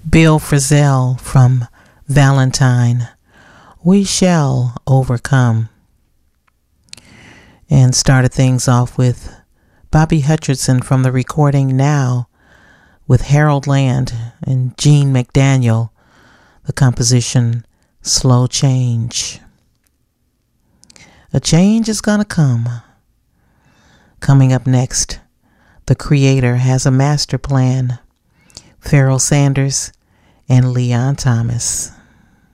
Bill Frisell from Valentine, We Shall Overcome. And started things off with Bobby Hutcherson from the recording Now with Harold Land and Gene McDaniel, the composition Slow Change. A change is gonna come. Coming up next, The Creator Has a Master Plan. Pharoah Sanders and Leon Thomas.